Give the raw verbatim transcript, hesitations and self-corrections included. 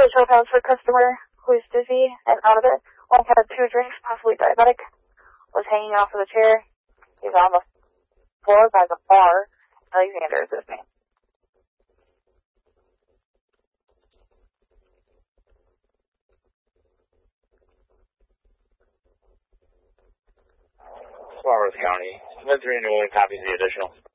hotel pounds for a customer who is dizzy and out of it. Only had two drinks, possibly diabetic. Was hanging off of the chair. He's on the floor by the bar. Alexander is his name. Swarthmore County. Smith three New England copies the additional.